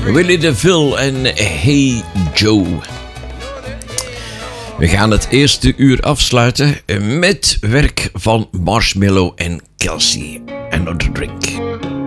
Willie DeVille en Hey Joe. We gaan het eerste uur afsluiten met werk van Marshmello en Kelsey. Another Drink.